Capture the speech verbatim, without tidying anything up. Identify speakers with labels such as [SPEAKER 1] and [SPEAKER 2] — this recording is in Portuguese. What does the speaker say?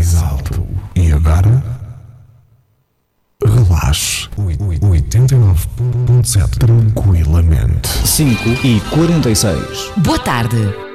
[SPEAKER 1] mais alto. E agora? Relaxe. oitenta e nove ponto sete tranquilamente.
[SPEAKER 2] cinco e quarenta e seis.
[SPEAKER 3] Boa tarde.